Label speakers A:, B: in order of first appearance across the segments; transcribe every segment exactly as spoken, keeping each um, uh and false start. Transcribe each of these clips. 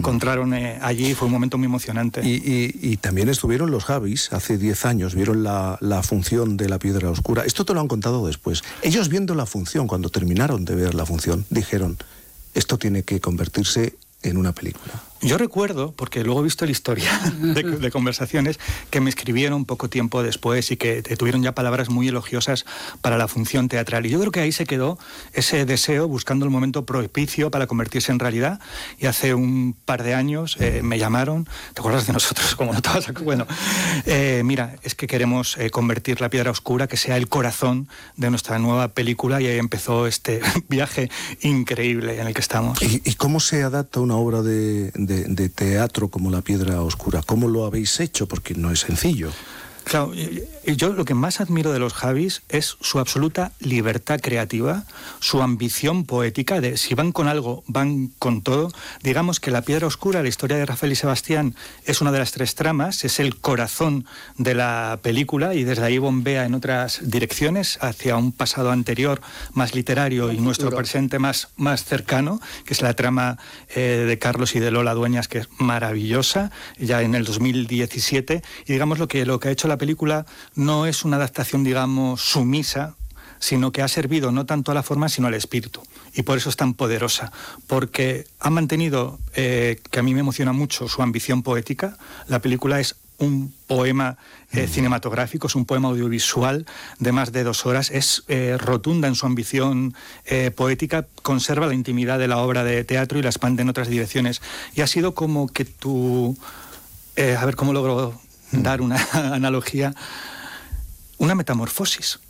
A: encontraron eh, allí, fue un momento muy emocionante.
B: Y, y, y también estuvieron los Javis hace diez años, vieron la, la función de La Piedra Oscura. Esto te lo han contado después. Ellos viendo la función, cuando terminaron de ver la función, dijeron, esto tiene que convertirse en una película.
A: Yo recuerdo, porque luego he visto la historia de, de conversaciones, que me escribieron poco tiempo después y que tuvieron ya palabras muy elogiosas para la función teatral. Y yo creo que ahí se quedó ese deseo, buscando el momento propicio para convertirse en realidad. Y hace un par de años eh, me llamaron, ¿te acuerdas de nosotros? Como no te vas a... Bueno, eh, mira, es que queremos eh, convertir La Piedra Oscura, que sea el corazón de nuestra nueva película, y ahí empezó este viaje increíble en el que estamos.
B: ¿Y, y cómo se adapta una obra de... de De, de teatro como La Piedra Oscura? ¿Cómo lo habéis hecho? Porque no es sencillo.
A: Claro, yo lo que más admiro de los Javis es su absoluta libertad creativa, su ambición poética, de si van con algo, van con todo. Digamos que La Piedra Oscura, la historia de Rafael y Sebastián, es una de las tres tramas, es el corazón de la película, y desde ahí bombea en otras direcciones, hacia un pasado anterior más literario y nuestro presente más, más cercano, que es la trama eh, de Carlos y de Lola Dueñas, que es maravillosa, ya en el dos mil diecisiete, y digamos lo que, lo que ha hecho la película no es una adaptación, digamos, sumisa, sino que ha servido no tanto a la forma, sino al espíritu. Y por eso es tan poderosa, porque ha mantenido, eh, que a mí me emociona mucho, su ambición poética. La película es un poema eh, mm. cinematográfico, es un poema audiovisual de más de dos horas, es eh, rotunda en su ambición eh, poética, conserva la intimidad de la obra de teatro y la expande en otras direcciones. Y ha sido como que tú... Eh, a ver cómo logro dar una analogía, una metamorfosis.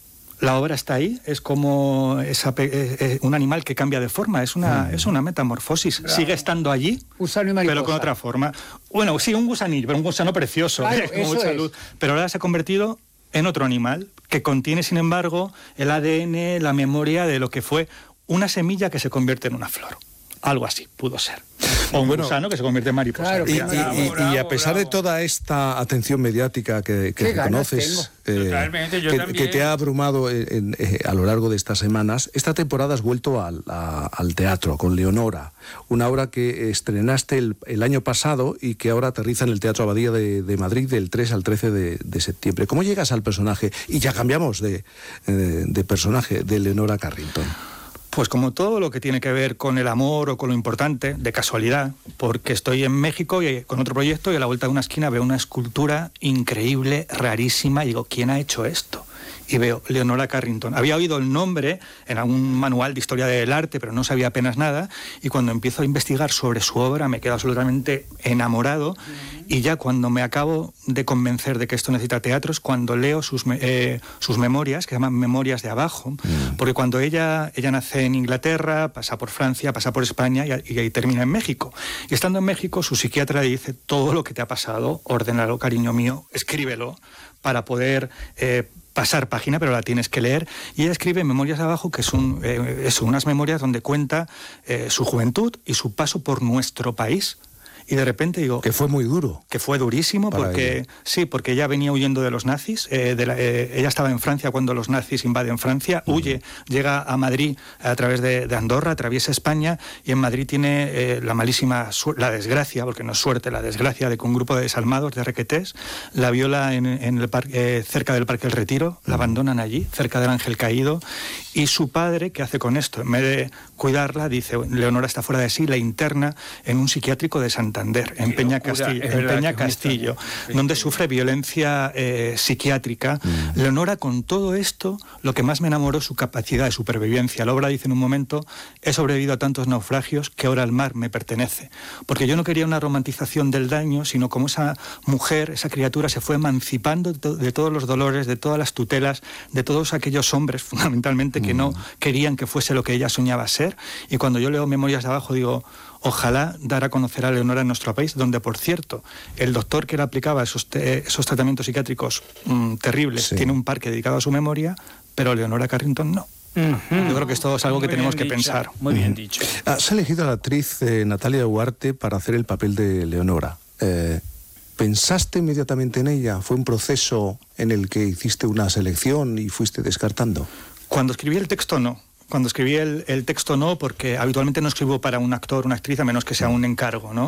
A: La obra está ahí, es como esa, eh, un animal que cambia de forma, es una, mm. es una metamorfosis. Bravo. Sigue estando allí, pero con otra forma. Bueno, sí, un gusanillo, pero un gusano precioso,
C: claro,
A: eh, con mucha luz. Pero ahora se ha convertido en otro animal que contiene, sin embargo, el A D N, la memoria de lo que fue una semilla que se convierte en una flor. Algo así pudo ser. O un bueno, gusano que se convierte en mariposa. Claro,
B: y, y, bravo, y, bravo, y a pesar bravo. de toda esta atención mediática que, que conoces, eh, que, que te ha abrumado en, en, eh, a lo largo de estas semanas, esta temporada has vuelto al, a, al teatro con Leonora, una obra que estrenaste el, el año pasado y que ahora aterriza en el Teatro Abadía de, de Madrid del tres al trece de, de septiembre. ¿Cómo llegas al personaje? Y ya cambiamos de, de, de personaje, de Leonora Carrington.
A: Pues como todo lo que tiene que ver con el amor o con lo importante, de casualidad, porque estoy en México y con otro proyecto y a la vuelta de una esquina veo una escultura increíble, rarísima, y digo, ¿quién ha hecho esto? Y veo Leonora Carrington. Había oído el nombre en algún manual de historia del arte, pero no sabía apenas nada, y cuando empiezo a investigar sobre su obra me quedo absolutamente enamorado, y ya cuando me acabo de convencer de que esto necesita teatro es cuando leo sus, eh, sus memorias, que se llaman Memorias de Abajo, mm. porque cuando ella, ella nace en Inglaterra, pasa por Francia, pasa por España y, y ahí termina en México. Y estando en México, su psiquiatra le dice, todo lo que te ha pasado, ordénalo, cariño mío, escríbelo, para poder... Eh, pasar página, pero la tienes que leer. Y ella escribe Memorias de Abajo, que es, un, eh, es unas memorias donde cuenta eh, su juventud y su paso por nuestro país. Y de repente digo...
B: Que fue muy duro.
A: Que fue durísimo, porque ella. Sí, porque ella venía huyendo de los nazis. Eh, de la, eh, ella estaba en Francia cuando los nazis invaden Francia, uh-huh. huye, llega a Madrid a través de, de Andorra, atraviesa España, y en Madrid tiene eh, la malísima, la desgracia, porque no es suerte, la desgracia de que un grupo de desalmados, de requetés, la viola en, en el par, eh, cerca del Parque del Retiro, uh-huh. la abandonan allí, cerca del Ángel Caído, y su padre, ¿qué hace con esto? En vez de cuidarla, dice, Leonora está fuera de sí, la interna en un psiquiátrico de Santander. En Peña Castillo, en Peña Castillo donde sufre violencia eh, psiquiátrica. Mm. Leonora, con todo esto, lo que más me enamoró es su capacidad de supervivencia. La obra dice en un momento, he sobrevivido a tantos naufragios que ahora el mar me pertenece. Porque yo no quería una romantización del daño, sino como esa mujer, esa criatura se fue emancipando de, to- de todos los dolores, de todas las tutelas, de todos aquellos hombres, fundamentalmente, que mm. no querían que fuese lo que ella soñaba ser. Y cuando yo leo Memorias de Abajo, digo... Ojalá dar a conocer a Leonora en nuestro país, donde, por cierto, el doctor que le aplicaba esos, te, esos tratamientos psiquiátricos mmm, terribles sí. tiene un parque dedicado a su memoria, pero Leonora Carrington no. Uh-huh. Yo creo que esto es algo Muy que tenemos que dicho. pensar.
C: Muy bien dicho.
B: Has elegido a la actriz eh, Natalia Duarte para hacer el papel de Leonora. Eh, ¿Pensaste inmediatamente en ella? ¿Fue un proceso en el que hiciste una selección y fuiste descartando?
A: Cuando escribí el texto, no. Cuando escribí el, el texto no, porque habitualmente no escribo para un actor, una actriz, a menos que sea un encargo, ¿no?